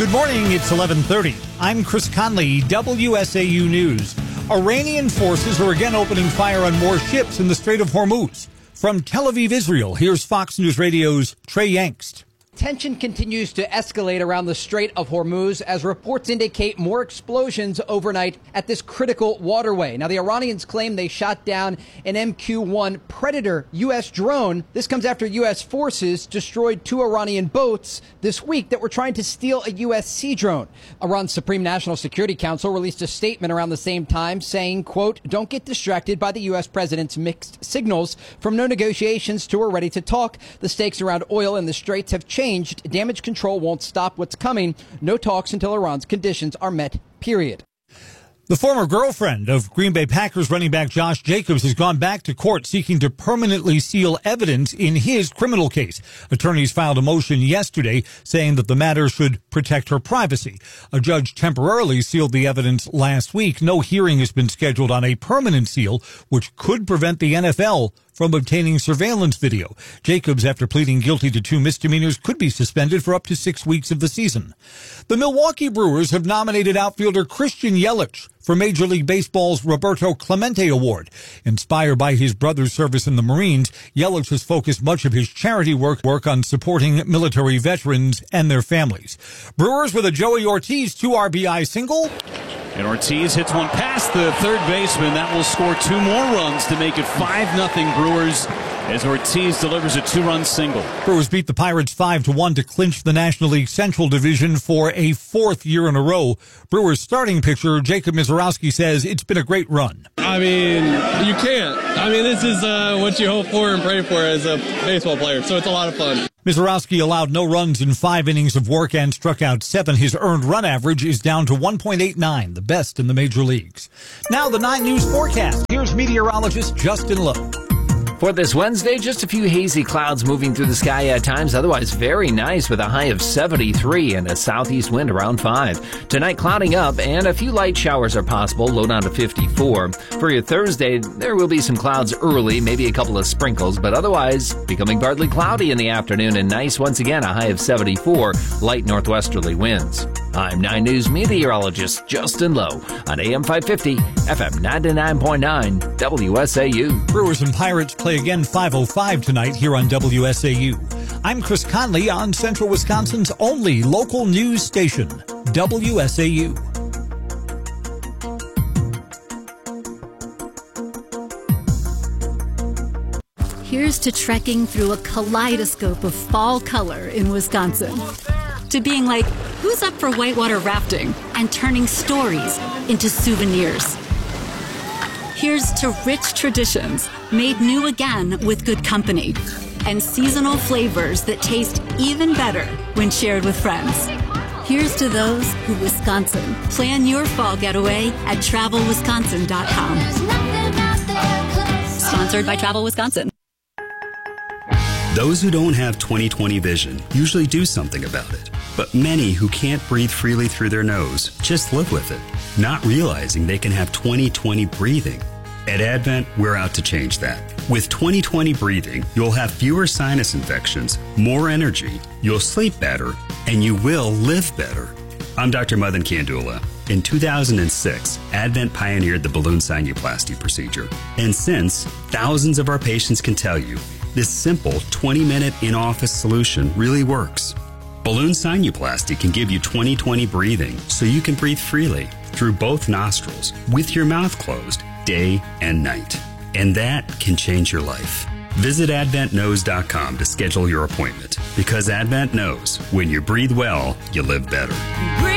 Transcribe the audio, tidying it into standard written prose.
Good morning, it's 11:30. I'm Chris Conley, WSAU News. Iranian forces are again opening fire on more ships in the Strait of Hormuz. From Tel Aviv, Israel, here's Fox News Radio's Trey Yangst. Tension continues to escalate around the Strait of Hormuz as reports indicate more explosions overnight at this critical waterway. Now, the Iranians claim they shot down an MQ-1 Predator U.S. drone. This comes after U.S. forces destroyed 2 Iranian boats this week that were trying to steal a U.S. sea drone. Iran's Supreme National Security Council released a statement around the same time saying, quote, "Don't get distracted by the U.S. president's mixed signals. From no negotiations to we're ready to talk. The stakes around oil in the straits have changed. Damage control won't stop what's coming. No talks until Iran's conditions are met, period." The former girlfriend of Green Bay Packers running back Josh Jacobs has gone back to court seeking to permanently seal evidence in his criminal case. Attorneys filed a motion yesterday saying that the matter should protect her privacy. A judge temporarily sealed the evidence last week. No hearing has been scheduled on a permanent seal, which could prevent the NFL from obtaining surveillance video. Jacobs, after pleading guilty to 2 misdemeanors, could be suspended for up to 6 weeks of the season. The Milwaukee Brewers have nominated outfielder Christian Yelich for Major League Baseball's Roberto Clemente Award. Inspired by his brother's service in the Marines, Yelich has focused much of his charity work on supporting military veterans and their families. Brewers with a Joey Ortiz 2 RBI single. And Ortiz hits one past the third baseman. That will score 2 more runs to make it 5-0 Brewers as Ortiz delivers a 2-run single. Brewers beat the Pirates 5-1 to clinch the National League Central Division for a 4th year in a row. Brewers starting pitcher Jacob Misiorowski says it's been a great run. I mean, you can't. I mean, this is what you hope for and pray for as a baseball player, so it's a lot of fun. Misiorowski allowed no runs in 5 innings of work and struck out 7. His earned run average is down to 1.89, the best in the major leagues. Now the 9 News forecast. Here's meteorologist Justin Lowe. For this Wednesday, just a few hazy clouds moving through the sky at times. Otherwise, very nice with a high of 73 and a southeast wind around 5. Tonight, clouding up and a few light showers are possible, low down to 54. For your Thursday, there will be some clouds early, maybe a couple of sprinkles, but otherwise becoming partly cloudy in the afternoon and nice once again, a high of 74, light northwesterly winds. I'm 9 News meteorologist Justin Lowe on AM 550, FM 99.9, WSAU. Brewers and Pirates play again 5:05 tonight here on WSAU. I'm Chris Conley on Central Wisconsin's only local news station, WSAU. Here's to trekking through a kaleidoscope of fall color in Wisconsin. To being like, who's up for whitewater rafting and turning stories into souvenirs. Here's to rich traditions made new again with good company and seasonal flavors that taste even better when shared with friends. Here's to those who Wisconsin. Plan your fall getaway at TravelWisconsin.com. Sponsored by Travel Wisconsin. Those who don't have 20/20 vision usually do something about it. But many who can't breathe freely through their nose just live with it, not realizing they can have 20/20 breathing. At Advent, we're out to change that. With 20/20 breathing, you'll have fewer sinus infections, more energy, you'll sleep better, and you will live better. I'm Dr. Madan Kandula. In 2006, Advent pioneered the balloon sinuplasty procedure. And since, thousands of our patients can tell you, this simple 20-minute in-office solution really works. Balloon sinuplasty can give you 20/20 breathing so you can breathe freely through both nostrils with your mouth closed day and night. And that can change your life. Visit AdventKnows.com to schedule your appointment because Advent knows when you breathe well, you live better.